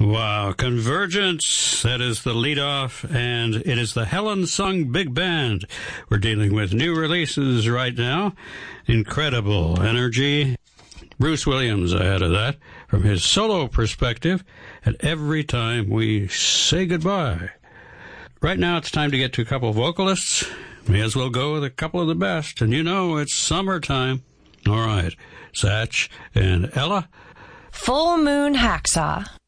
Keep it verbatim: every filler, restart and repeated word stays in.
Wow, Convergence, that is the lead-off, and it is the Helen Sung Big Band. We're dealing with new releases right now. Incredible energy. Bruce Williams ahead of that, from his solo perspective, and every time we say goodbye. Right now it's time to get to a couple of vocalists. May as well go with a couple of the best, and you know it's summertime. All right, Satch and Ella. Full Moon Hacksaw.